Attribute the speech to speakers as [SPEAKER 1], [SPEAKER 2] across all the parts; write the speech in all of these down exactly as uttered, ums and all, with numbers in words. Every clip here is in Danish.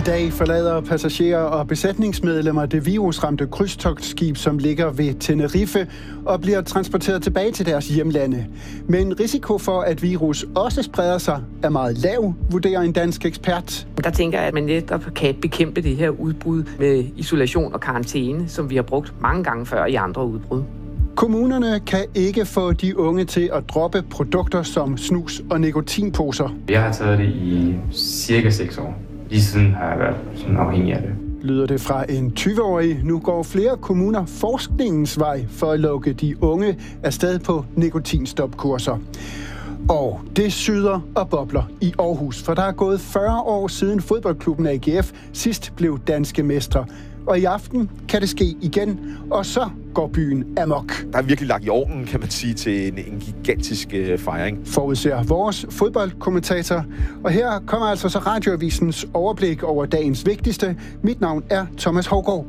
[SPEAKER 1] dag forlader passagerer og besætningsmedlemmer det virusramte krydstogtskib, som ligger ved Tenerife og bliver transporteret tilbage til deres hjemlande. Men risiko for, at virus også spreder sig, er meget lav, vurderer en dansk ekspert.
[SPEAKER 2] Der tænker jeg, at man netop kan bekæmpe det her udbrud med isolation og karantæne, som vi har brugt mange gange før i andre udbrud.
[SPEAKER 1] Kommunerne kan ikke få de unge til at droppe produkter som snus og nikotinposer.
[SPEAKER 3] Jeg har taget det i cirka seks år. Lige siden har jeg været sådan afhængig af det.
[SPEAKER 1] Lyder det fra en tyve-årig. Nu går flere kommuner forskningens vej for at lukke de unge afsted på nikotinstopkurser. Og det syder og bobler i Aarhus, for der er gået fyrre år siden fodboldklubben A G F sidst blev danske mestre. Og i aften kan det ske igen, og så går byen amok.
[SPEAKER 4] Der er virkelig lagt i ovnen, kan man sige, til en, en gigantisk øh, fejring.
[SPEAKER 1] Forudser vores fodboldkommentator. Og her kommer altså så Radioavisens overblik over dagens vigtigste. Mit navn er Thomas Hougaard.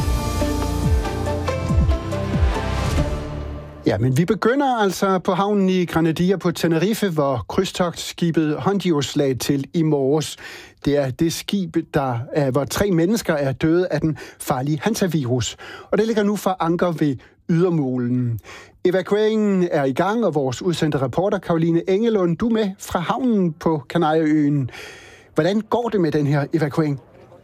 [SPEAKER 1] Ja, men vi begynder altså på havnen i Granadilla på Tenerife, hvor krydstogtskibet Hondios lagde til i morges. Det er det skib, der, hvor tre mennesker er døde af den farlige hantavirus. Og det ligger nu for anker ved ydermolen. Evakueringen er i gang, og vores udsendte reporter Caroline Engelund, du er med fra havnen på Kanarieøen. Hvordan går det med den her evakuering?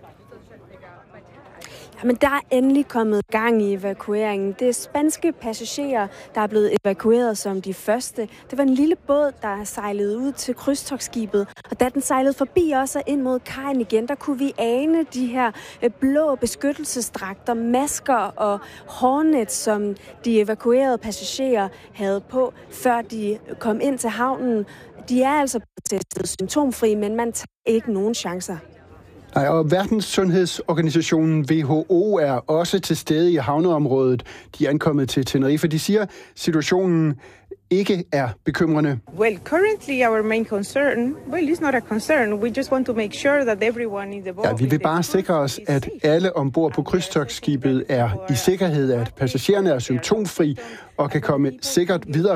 [SPEAKER 5] Men der er endelig kommet gang i evakueringen. Det er spanske passagerer, der er blevet evakueret som de første. Det var en lille båd, der sejlede ud til krydstogtskibet. Og da den sejlede forbi os og ind mod kajen igen, der kunne vi ane de her blå beskyttelsesdragter, masker og hårnet, som de evakuerede passagerer havde på, før de kom ind til havnen. De er altså testet symptomfri, men man tager ikke nogen chancer.
[SPEAKER 1] Nej, og Verdenssundhedsorganisationen W H O er også til stede i havneområdet. De er ankommet til Tenerife. De siger, at situationen ikke er bekymrende.
[SPEAKER 6] Well, currently our main concern, well, it's not a concern. We just want to make sure that everyone in the boat.
[SPEAKER 1] Ja, vi vil bare sikre os, at alle ombord på krydstogtskibet er i sikkerhed, at passagererne er symptomfri og kan komme sikkert videre